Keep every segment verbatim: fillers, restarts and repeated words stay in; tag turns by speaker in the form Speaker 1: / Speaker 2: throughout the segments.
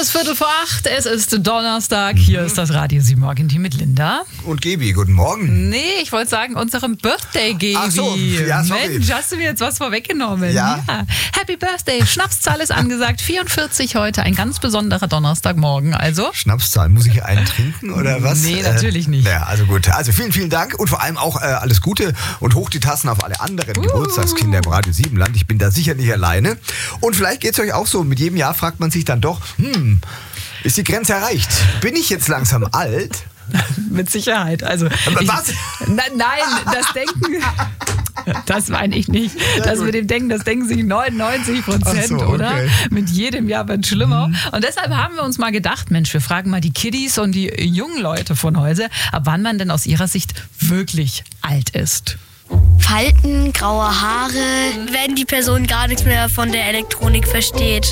Speaker 1: ist Viertel vor acht, es ist Donnerstag, hier ist das Radio sieben Morgenteam mit Linda.
Speaker 2: Und Gebi, guten Morgen.
Speaker 1: Nee, ich wollte sagen, unserem Birthday, Gebi.
Speaker 2: Ach so, ja, sorry.
Speaker 1: Mensch, hast du mir jetzt was vorweggenommen?
Speaker 2: Ja.
Speaker 1: ja. Happy Birthday, Schnapszahl ist angesagt, vierundvierzig heute, ein ganz besonderer Donnerstagmorgen, also.
Speaker 2: Schnapszahl, muss ich einen trinken oder was?
Speaker 1: Nee, natürlich nicht.
Speaker 2: Äh, ja, also gut, also vielen, vielen Dank und vor allem auch äh, alles Gute und hoch die Tassen auf alle anderen uh. Geburtstagskinder im Radio sieben Land. Ich bin da sicher nicht alleine. Und vielleicht geht es euch auch so, mit jedem Jahr fragt man sich dann doch, hm, ist die Grenze erreicht? Bin ich jetzt langsam alt?
Speaker 1: Mit Sicherheit. Also, ich,
Speaker 2: was?
Speaker 1: Na, nein, das Denken, das meine ich nicht. Das mit dem Denken, das denken sich neunundneunzig Prozent,
Speaker 2: so, okay.
Speaker 1: oder? Mit jedem Jahr wird es schlimmer. Mhm. Und deshalb haben wir uns mal gedacht, Mensch, wir fragen mal die Kiddies und die jungen Leute von heute, ab wann man denn aus ihrer Sicht wirklich alt ist.
Speaker 3: Falten, graue Haare, wenn die Person gar nichts mehr von der Elektronik versteht.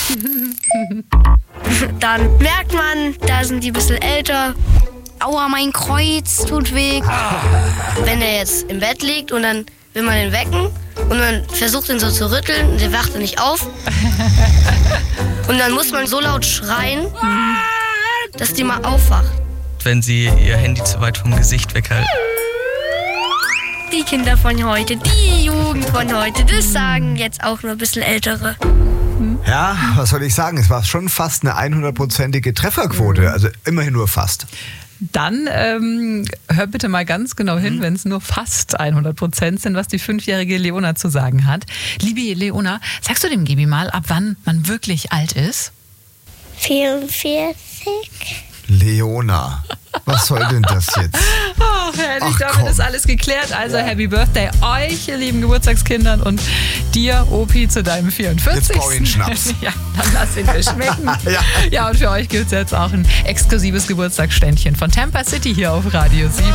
Speaker 3: Dann merkt man, da sind die ein bisschen älter. Aua, mein Kreuz tut weh. Wenn er jetzt im Bett liegt und dann will man ihn wecken und man versucht ihn so zu rütteln und der wacht nicht auf. Und dann muss man so laut schreien, dass die mal aufwacht.
Speaker 4: Wenn sie ihr Handy zu weit vom Gesicht weghalten.
Speaker 3: Die Kinder von heute, die Jugend von heute, das sagen jetzt auch nur ein bisschen Ältere.
Speaker 2: Ja, was soll ich sagen? Es war schon fast eine hundertprozentige Trefferquote, also immerhin nur fast.
Speaker 1: Dann ähm, hör bitte mal ganz genau hin, mhm. wenn es nur fast hundert Prozent sind, was die fünfjährige Leona zu sagen hat. Liebe Leona, sagst du dem Gebi mal, ab wann man wirklich alt ist?
Speaker 3: vierundvierzig.
Speaker 2: Leona, was soll denn das jetzt?
Speaker 1: Ach, herrlich,
Speaker 2: Ach,
Speaker 1: damit
Speaker 2: komm.
Speaker 1: ist alles geklärt. Also
Speaker 2: Ja.
Speaker 1: Happy Birthday euch, ihr lieben Geburtstagskindern und dir, Opi, zu deinem vierundvierzigsten
Speaker 2: Jetzt brauch ich einen Schnaps.
Speaker 1: Ja, dann lass ihn dir schmecken.
Speaker 2: Ja.
Speaker 1: ja, und für euch gibt es jetzt auch ein exklusives Geburtstagsständchen von Tampa City hier auf Radio sieben.